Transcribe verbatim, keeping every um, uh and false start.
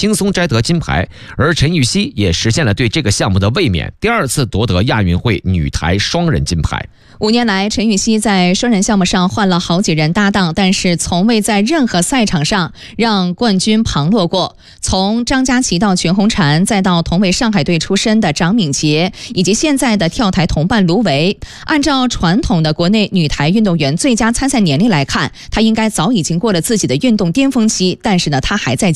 轻松摘得金牌。而陈芋汐也实现了对这个项目的卫冕，第二次夺得亚运会女台双人金牌。 五年来，陈芋汐在双人项目上换了好几人搭档，但是从未在任何赛场上让冠军旁落过。从张家齐到全红婵，再到同为上海队出身的张敏杰，以及现在的跳台同伴卢维，按照传统的国内女台运动员最佳参赛年龄来看，她应该早已经过了自己的运动巅峰期，但是呢，她还在